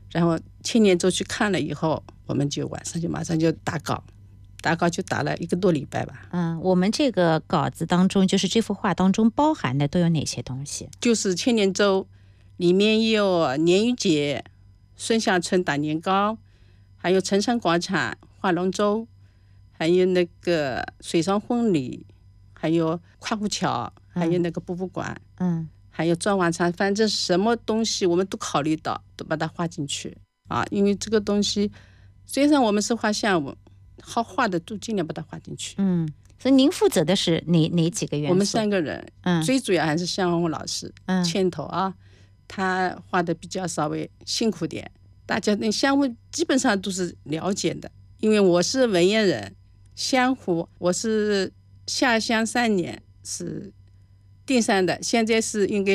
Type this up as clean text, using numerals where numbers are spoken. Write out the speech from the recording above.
然后千年舟去看了以后，我们就晚上就马上就打稿就打了1个多礼拜吧。 我们这个稿子当中，就是这幅画当中包含的都有哪些东西？ 就是千年舟里面有年鱼节、孙下村打年糕，还有城山广场划龙舟，还有那个水上婚礼，还有跨湖桥，还有那个博物馆，还有转晚餐，反正什么东西我们都考虑到，都把它画进去啊。因为这个东西虽然我们是画像，好画的都尽量把它画进去。 所以您负责的是哪几个元素？ 我们3个人，最主要还是向红老师牵头啊，他画的比较稍微辛苦点，大家那湘湖基本上都是了解的，因为我是文言人，湘湖我是下乡3年是定山的，现在是应该